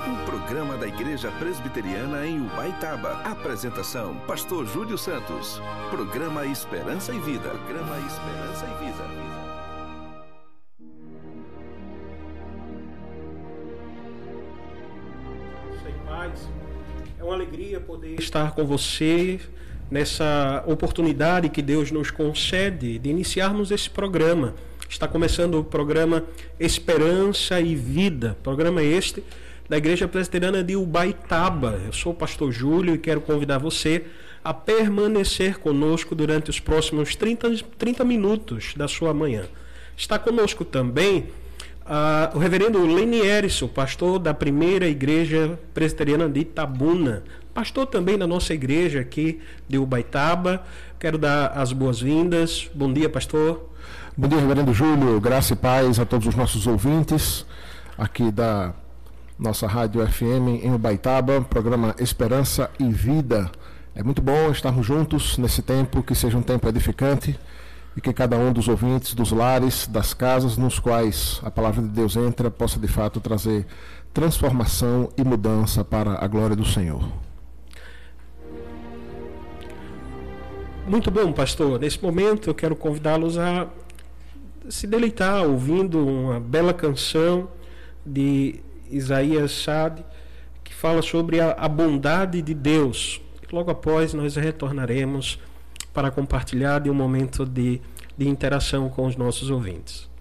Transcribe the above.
Um programa da Igreja Presbiteriana em Ubaitaba. Apresentação: Pastor Júlio Santos. Programa Esperança e Vida. Programa Esperança e Vida. Sem paz. É uma alegria poder estar com você nessa oportunidade que Deus nos concede de iniciarmos esse programa. Está começando o programa Esperança e Vida. Programa este da Igreja Presbiteriana de Ubaitaba. Eu sou o pastor Júlio e quero convidar você a permanecer conosco durante os próximos 30 minutos da sua manhã. Está conosco também o reverendo Leni Erison, pastor da primeira Igreja Presbiteriana de Itabuna, pastor também da nossa igreja aqui de Ubaitaba. Quero dar as boas-vindas. Bom dia, pastor. Bom dia, reverendo Júlio. Graça e paz a todos os nossos ouvintes aqui da nossa Rádio FM em Ubaitaba, programa Esperança e Vida. É muito bom estarmos juntos nesse tempo, que seja um tempo edificante e que cada um dos ouvintes, dos lares, das casas nos quais a palavra de Deus entra, possa de fato trazer transformação e mudança para a glória do Senhor. Muito bom, pastor. Nesse momento eu quero convidá-los a se deleitar ouvindo uma bela canção de Isaías Sade, que fala sobre a bondade de Deus. Logo após nós retornaremos para compartilhar de um momento de interação com os nossos ouvintes.